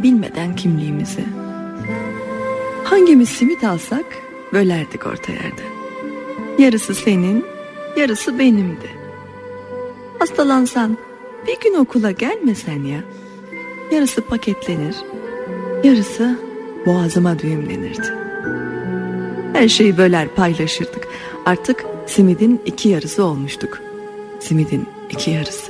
bilmeden kimliğimizi. Hangimiz simit alsak bölerdik orta yerde. Yarısı senin, yarısı benimdi. Hastalansan bir gün okula gelmesen ya, yarısı paketlenir, yarısı boğazıma düğümlenirdi. Her şeyi böler paylaşırdık. Artık simidin iki yarısı olmuştuk. Simidin iki yarısı.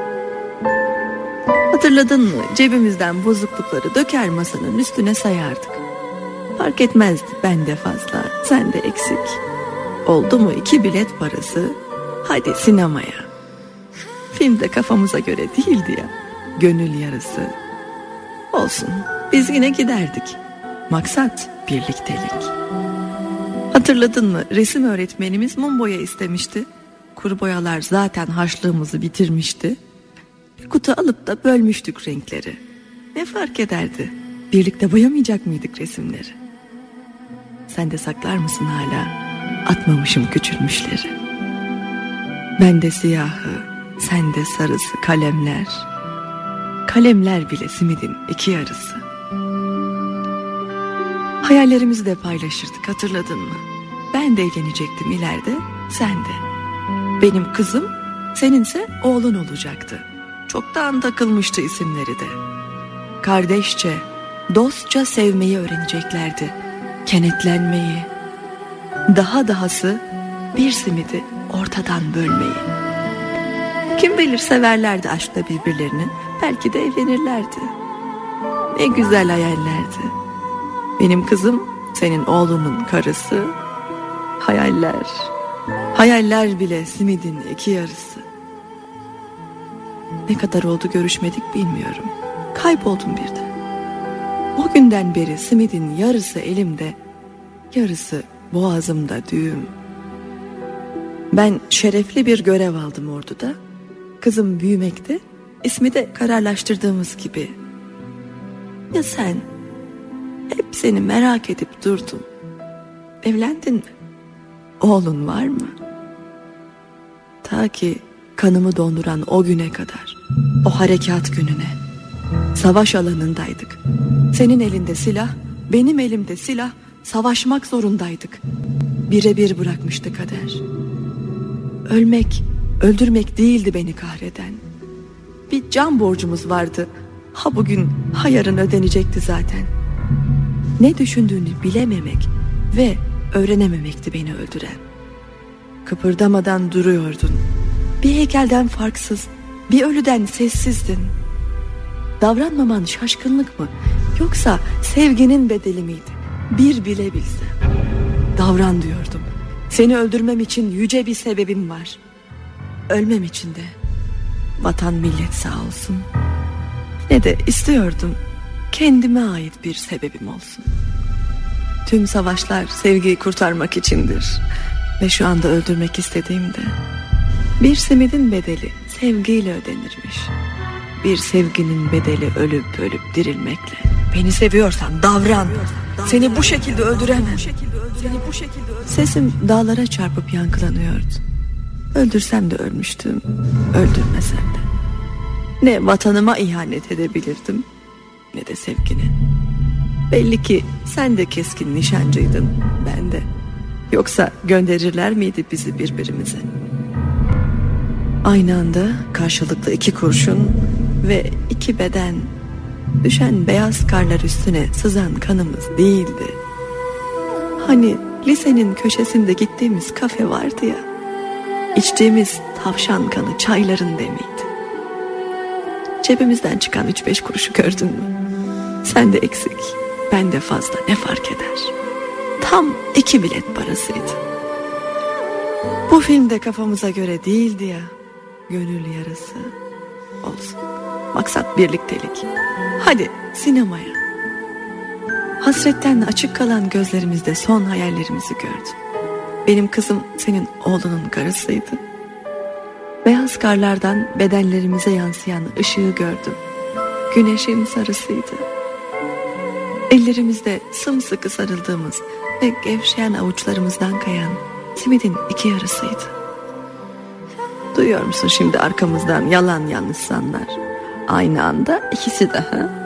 Hatırladın mı? Cebimizden bozuklukları döker masanın üstüne sayardık. Fark etmezdi, ben de fazla, sen de eksik. Oldu mu 2 bilet parası, hadi sinemaya. Film de kafamıza göre değildi ya, gönül yarısı. Olsun, biz yine giderdik. Maksat birliktelik. Hatırladın mı? Resim öğretmenimiz mum boya istemişti. Kuru boyalar zaten harçlığımızı bitirmişti. Bir kutu alıp da bölmüştük renkleri. Ne fark ederdi? Birlikte boyamayacak mıydık resimleri? Sen de saklar mısın hala? Atmamışım küçülmüşleri. Ben de siyahı, sen de sarısı kalemler. Kalemler bile simidin iki yarısı. Hayallerimizi de paylaşırdık, hatırladın mı? Ben de evlenecektim ileride, sen de. Benim kızım, seninse oğlun olacaktı. Çoktan takılmıştı isimleri de. Kardeşçe, dostça sevmeyi öğreneceklerdi. Kenetlenmeyi. Daha dahası bir simidi ortadan bölmeyi. Kim bilir severlerdi aşkla birbirlerini. Belki de evlenirlerdi. Ne güzel hayallerdi. Benim kızım, senin oğlunun karısı. Hayaller. Hayaller bile simidin iki yarısı. Ne kadar oldu görüşmedik bilmiyorum. Kayboldum birden. O günden beri simidin yarısı elimde, yarısı boğazımda düğüm. Ben şerefli bir görev aldım orduda. Kızım büyümekte, ismi de kararlaştırdığımız gibi. Ya sen? Hep seni merak edip durdum. Evlendin mi? Oğlun var mı? Ta ki kanımı donduran o güne kadar, o harekat gününe. Savaş alanındaydık. Senin elinde silah, benim elimde silah. Savaşmak zorundaydık. Birebir bırakmıştı kader. Ölmek, öldürmek değildi beni kahreden. Bir can borcumuz vardı. Ha bugün, ha yarın ödenecekti zaten. Ne düşündüğünü bilememek ve öğrenememekti beni öldüren. Kıpırdamadan duruyordun. Bir heykelden farksız, bir ölüden sessizdin. Davranmaman şaşkınlık mı, yoksa sevginin bedeli miydi? Bir bile bilsem. Davran diyordum. Seni öldürmem için yüce bir sebebim var. Ölmem için de vatan millet sağ olsun. Ne de istiyordum kendime ait bir sebebim olsun. Tüm savaşlar sevgiyi kurtarmak içindir. Ve şu anda öldürmek istediğimde bir simidin bedeli sevgiyle ödenirmiş. Bir sevginin bedeli ölüp ölüp dirilmekle. Beni seviyorsan davran. Seni bu şekilde öldüremem. Sesim dağlara çarpıp yankılanıyordu. Öldürsem de ölmüştüm, öldürmesem de. Ne vatanıma ihanet edebilirdim, ne de sevgine. Belli ki sen de keskin nişancıydın, ben de. Yoksa gönderirler miydi bizi birbirimize? Aynı anda karşılıklı 2 kurşun ve 2 beden. Düşen beyaz karlar üstüne sızan kanımız değildi. Hani lisenin köşesinde gittiğimiz kafe vardı ya, içtiğimiz tavşan kanı çayların demiydi. Cebimizden çıkan 3-5 kuruşu gördün mü? Sen de eksik, ben de fazla, ne fark eder? Tam 2 bilet parasıydı. Bu filmde kafamıza göre değildi ya, gönül yarası. Olsun, maksat birliktelik. Hadi sinemaya. Hasretten açık kalan gözlerimizde son hayallerimizi gördüm. Benim kızım senin oğlunun karısıydı. Beyaz karlardan bedenlerimize yansıyan ışığı gördüm. Güneşin sarısıydı. Ellerimizde sımsıkı sarıldığımız ve gevşeyen avuçlarımızdan kayan simidin 2 yarısıydı. Duyuyor musun şimdi arkamızdan yalan yanlış sanlar? Aynı anda ikisi de ha?